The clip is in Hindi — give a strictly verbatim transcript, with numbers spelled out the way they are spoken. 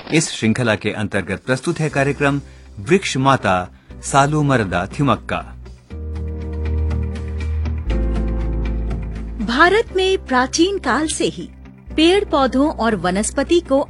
इस श्रृंखला के अंतर्गत प्रस्तुत है कार्यक्रम वृक्ष माता सालू मरदा थिमक्का। भारत में प्राचीन काल से ही पेड़ पौधों और वनस्पति को